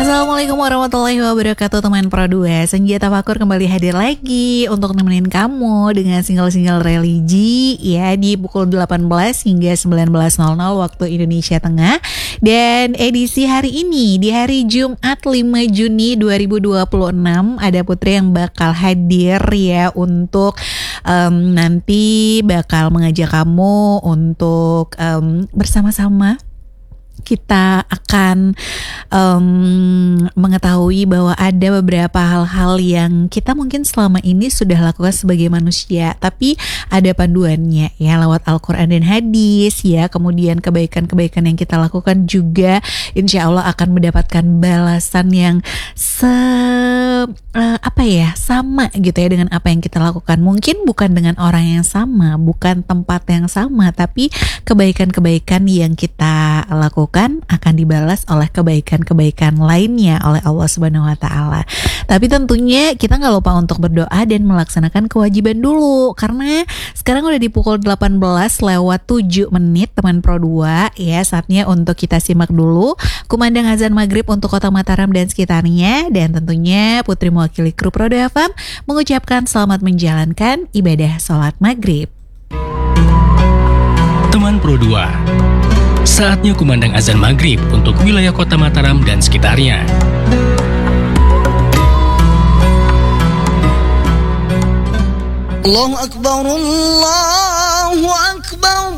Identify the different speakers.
Speaker 1: Assalamualaikum warahmatullahi wabarakatuh teman Pro 2. Senja Tafakur kembali hadir lagi untuk nemenin kamu dengan single-single religi ya di pukul 18 hingga 19.00 waktu Indonesia Tengah. Dan edisi hari ini di hari Jumat 5 Juni 2026 ada Putri yang bakal hadir ya untuk nanti bakal mengajak kamu untuk bersama-sama kita akan mengetahui bahwa ada beberapa hal-hal yang kita mungkin selama ini sudah lakukan sebagai manusia, tapi ada panduannya ya lewat Al-Quran dan hadis ya. Kemudian kebaikan-kebaikan yang kita lakukan juga insya Allah akan mendapatkan balasan yang sama gitu ya dengan apa yang kita lakukan. Mungkin bukan dengan orang yang sama, bukan tempat yang sama, tapi kebaikan-kebaikan yang kita lakukan akan dibalas oleh kebaikan-kebaikan lainnya oleh Allah Subhanahu wa Ta'ala. Tapi tentunya kita gak lupa untuk berdoa dan melaksanakan kewajiban dulu, karena sekarang udah di pukul 18 lewat 7 menit teman Pro 2 ya. Saatnya untuk kita simak dulu kumandang azan maghrib untuk kota Mataram dan sekitarnya. Dan tentunya Putri mewakili kru Pro 2 FM mengucapkan selamat menjalankan ibadah sholat maghrib.
Speaker 2: Teman Pro 2, saatnya kumandang azan maghrib untuk wilayah kota Mataram dan sekitarnya.
Speaker 3: Allahu Akbar, Allahu Akbar.